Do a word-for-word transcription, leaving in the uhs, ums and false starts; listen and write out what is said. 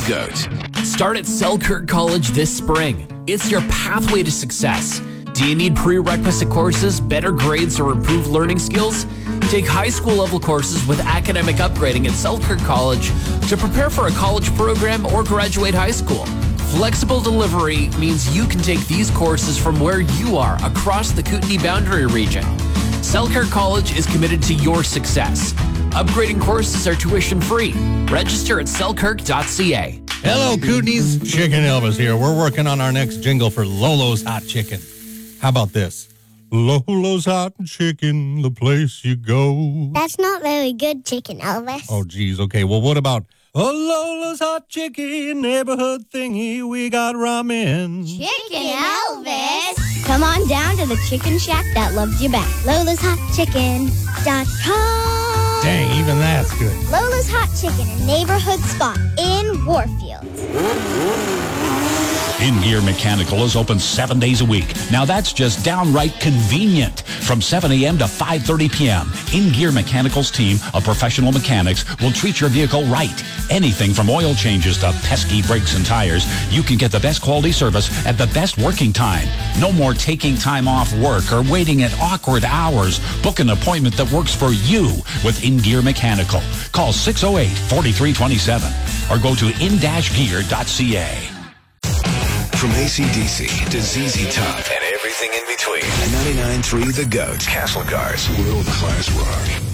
GOAT. Start at Selkirk College this spring. It's your pathway to success. Do you need prerequisite courses, better grades, or improved learning skills? Take high school level courses with academic upgrading at Selkirk College to prepare for a college program or graduate high school. Flexible delivery means you can take these courses from where you are across the Kootenay boundary region. Selkirk College is committed to your success. Upgrading courses are tuition free. Register at selkirk dot c a. Hello, Kootenays. Chicken Elvis here. We're working on our next jingle for Lolo's Hot Chicken. How about this? Lolo's Hot Chicken, the place you go. That's not very good, Chicken Elvis. Oh, geez. Okay, well, what about oh, Lola's Hot Chicken, neighborhood thingy, we got ramen. Chicken Elvis. Come on down to the chicken shack that loves you back. Lola's Hot Chicken dot com. Dang, even that's good. Lola's Hot Chicken, a neighborhood spot in Warfield. In-Gear Mechanical is open seven days a week. Now that's just downright convenient. From seven a.m. to five thirty p.m., In-Gear Mechanical's team of professional mechanics will treat your vehicle right. Anything from oil changes to pesky brakes and tires, you can get the best quality service at the best working time. No more taking time off work or waiting at awkward hours. Book an appointment that works for you with In-Gear Mechanical. Call six oh eight, four three two seven or go to in dash gear dot c a. From A C D C to Z Z Top and everything in between. ninety-nine point three The GOAT. Castlegar's world-class rock.